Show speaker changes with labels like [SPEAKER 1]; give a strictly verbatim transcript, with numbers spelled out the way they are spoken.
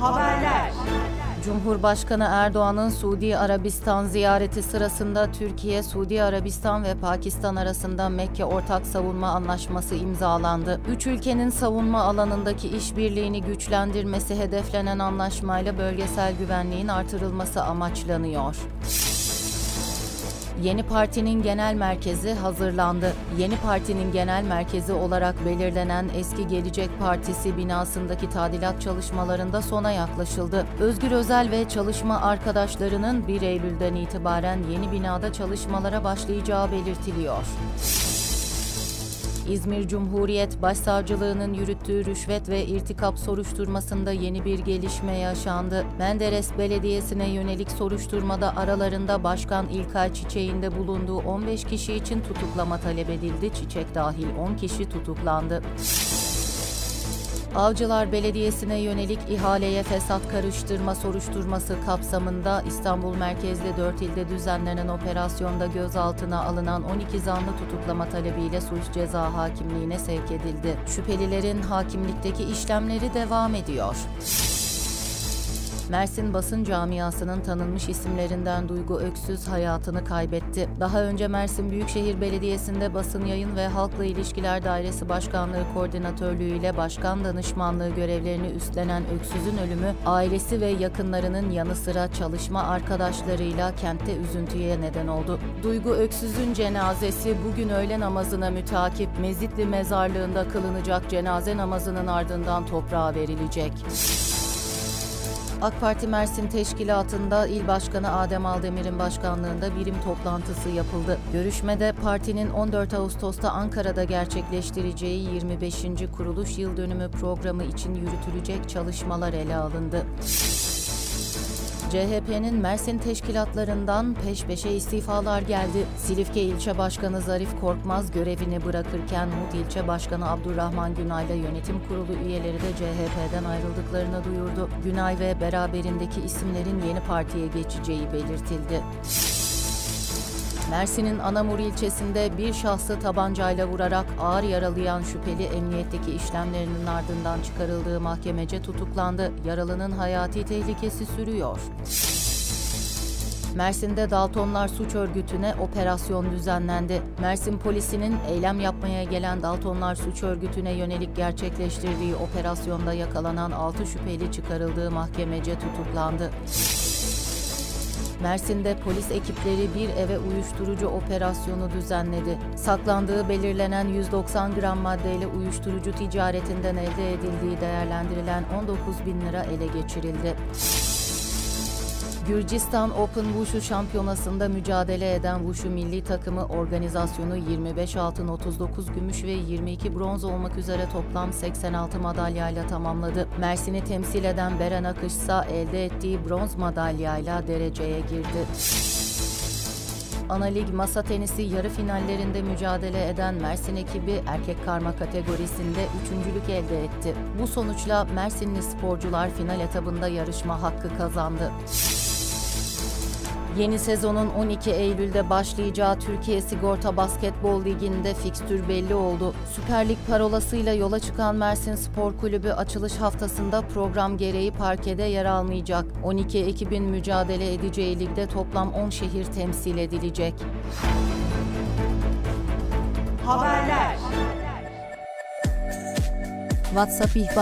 [SPEAKER 1] Haberler.
[SPEAKER 2] Cumhurbaşkanı Erdoğan'ın Suudi Arabistan ziyareti sırasında Türkiye, Suudi Arabistan ve Pakistan arasında Mekke Ortak Savunma Anlaşması imzalandı. Üç ülkenin savunma alanındaki işbirliğini güçlendirmesi hedeflenen anlaşmayla bölgesel güvenliğin artırılması amaçlanıyor. Yeni partinin genel merkezi hazırlandı. Yeni partinin genel merkezi olarak belirlenen eski Gelecek Partisi binasındaki tadilat çalışmalarında sona yaklaşıldı. Özgür Özel ve çalışma arkadaşlarının bir Eylül'den itibaren yeni binada çalışmalara başlayacağı belirtiliyor. İzmir Cumhuriyet Başsavcılığı'nın yürüttüğü rüşvet ve irtikap soruşturmasında yeni bir gelişme yaşandı. Menderes Belediyesi'ne yönelik soruşturmada aralarında Başkan İlkay Çiçek'in de bulunduğu on beş kişi için tutuklama talep edildi. Çiçek dahil on kişi tutuklandı. Avcılar Belediyesi'ne yönelik ihaleye fesat karıştırma soruşturması kapsamında İstanbul merkezli dört ilde düzenlenen operasyonda gözaltına alınan on iki zanlı tutuklama talebiyle suç ceza hakimliğine sevk edildi. Şüphelilerin hakimlikteki işlemleri devam ediyor. Mersin basın camiasının tanınmış isimlerinden Duygu Öksüz hayatını kaybetti. Daha önce Mersin Büyükşehir Belediyesi'nde Basın Yayın ve Halkla İlişkiler Dairesi Başkanlığı Koordinatörlüğü ile Başkan Danışmanlığı görevlerini üstlenen Öksüz'ün ölümü, ailesi ve yakınlarının yanı sıra çalışma arkadaşlarıyla kentte üzüntüye neden oldu. Duygu Öksüz'ün cenazesi bugün öğle namazına mütakip Mezitli Mezarlığı'nda kılınacak cenaze namazının ardından toprağa verilecek. AK Parti Mersin Teşkilatı'nda İl Başkanı Adem Aldemir'in başkanlığında birim toplantısı yapıldı. Görüşmede partinin on dört Ağustos'ta Ankara'da gerçekleştireceği yirmi beşinci kuruluş yıl dönümü programı için yürütülecek çalışmalar ele alındı. C H P'nin Mersin teşkilatlarından peş peşe istifalar geldi. Silifke İlçe Başkanı Zarif Korkmaz görevini bırakırken Mut İlçe Başkanı Abdurrahman Günay'la yönetim kurulu üyeleri de C H P'den ayrıldıklarını duyurdu. Günay ve beraberindeki isimlerin yeni partiye geçeceği belirtildi. Mersin'in Anamur ilçesinde bir şahsı tabancayla vurarak ağır yaralayan şüpheli emniyetteki işlemlerinin ardından çıkarıldığı mahkemece tutuklandı. Yaralının hayati tehlikesi sürüyor. Mersin'de Daltonlar Suç Örgütü'ne operasyon düzenlendi. Mersin polisinin eylem yapmaya gelen Daltonlar Suç Örgütü'ne yönelik gerçekleştirdiği operasyonda yakalanan altı şüpheli çıkarıldığı mahkemece tutuklandı. Mersin'de polis ekipleri bir eve uyuşturucu operasyonu düzenledi. Saklandığı belirlenen yüz doksan gram maddeyle uyuşturucu ticaretinden elde edildiği değerlendirilen on dokuz bin lira ele geçirildi. Gürcistan Open Wushu Şampiyonası'nda mücadele eden Wushu milli takımı organizasyonu yirmi beş altın, otuz dokuz gümüş ve yirmi iki bronz olmak üzere toplam seksen altı madalyayla tamamladı. Mersin'i temsil eden Beren Akış ise elde ettiği bronz madalyayla dereceye girdi. Ana Lig Masa Tenisi yarı finallerinde mücadele eden Mersin ekibi erkek karma kategorisinde üçüncülük elde etti. Bu sonuçla Mersinli sporcular final etabında yarışma hakkı kazandı. Yeni sezonun on iki Eylül'de başlayacağı Türkiye Sigorta Basketbol Ligi'nde fikstür belli oldu. Süper Lig parolasıyla yola çıkan Mersin Spor Kulübü açılış haftasında program gereği parkede yer almayacak. on iki ekibin mücadele edeceği ligde toplam on şehir temsil edilecek.
[SPEAKER 1] Haberler.
[SPEAKER 2] WhatsApp ihbar